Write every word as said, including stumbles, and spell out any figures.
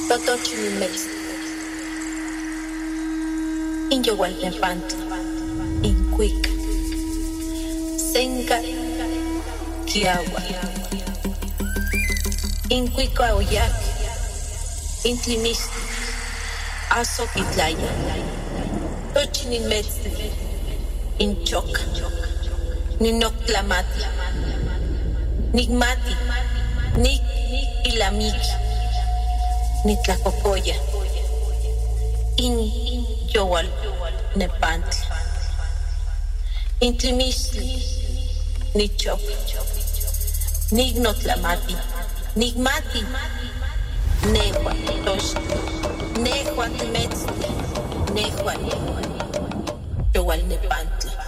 Totochimilmex, Inyowaltepantli, Incuica, Senca, Kiawa, Incuica Oyac, Intlimistli, Azoquitlaya, Tochimilmetzli, Inchoca, Ninoctlamati, Nigmati, Nik Ilamiki, Nitlacocoya, In Yowal Nepantli, Intlimistli, Nichop, Nignotlamati, Nigmati, Nehua Tosh, Nehua Timetzli, Nehua Yowal Nepantli.